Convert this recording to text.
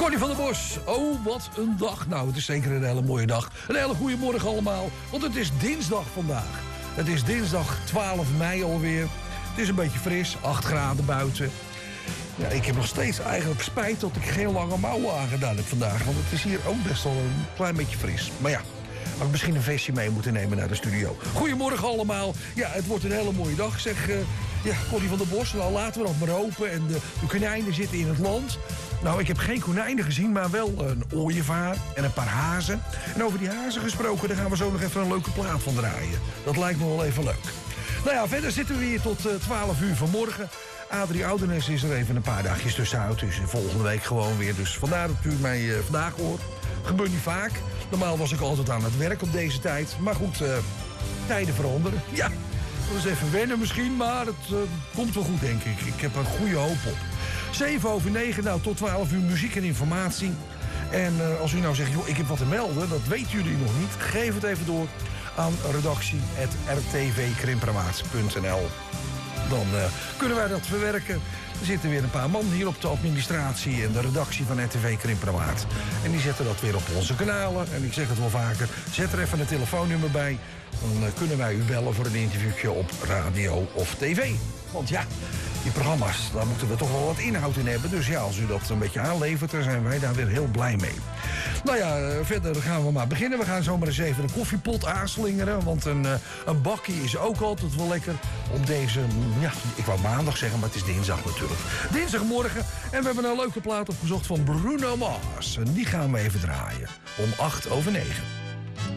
Connie van der Bos, oh wat een dag. Nou, het is zeker een hele mooie dag. Een hele goede morgen allemaal, want het is dinsdag vandaag. Het is dinsdag 12 mei alweer. Het is een beetje fris, 8 graden buiten. Ja, ik heb nog steeds eigenlijk spijt dat ik geen lange mouwen aangedaan heb vandaag. Want het is hier ook best wel een klein beetje fris. Maar ja, had ik misschien een vestje mee moeten nemen naar de studio. Goedemorgen allemaal. Ja, het wordt een hele mooie dag. Zeg, Connie van der Bos, nou laten we nog maar hopen. En de konijnen zitten in het land. Nou, ik heb geen konijnen gezien, maar wel een ooievaar en een paar hazen. En over die hazen gesproken, daar gaan we zo nog even een leuke plaat van draaien. Dat lijkt me wel even leuk. Nou ja, verder zitten we hier tot 12 uur vanmorgen. Adrie Oudenes is er even een paar dagjes tussenuit. Dus volgende week gewoon weer. Dus vandaar dat u mij vandaag hoort. Gebeurt niet vaak. Normaal was ik altijd aan het werk op deze tijd. Maar goed, tijden veranderen. Ja, dat is even wennen misschien, maar het komt wel goed, denk ik. Ik heb er goede hoop op. 7:09, nou tot 12 uur muziek en informatie. En als u nou zegt, joh, ik heb wat te melden, dat weten jullie nog niet. Geef het even door aan redactie@rtvkrimpramaat.nl. Dan kunnen wij dat verwerken. Er zitten weer een paar man hier op de administratie en de redactie van RTV Krimpramaat. En die zetten dat weer op onze kanalen. En ik zeg het wel vaker, zet er even een telefoonnummer bij. Dan kunnen wij u bellen voor een interviewtje op radio of tv. Want ja, die programma's, daar moeten we toch wel wat inhoud in hebben. Dus ja, als u dat een beetje aanlevert, dan zijn wij daar weer heel blij mee. Nou ja, verder gaan we maar beginnen. We gaan zomaar eens even een koffiepot aanslingeren. Want een bakkie is ook altijd wel lekker op deze, ja, ik wou maandag zeggen, maar het is dinsdag natuurlijk. Dinsdagmorgen. En we hebben een leuke plaat opgezocht van Bruno Mars. En die gaan we even draaien. Om 8:09.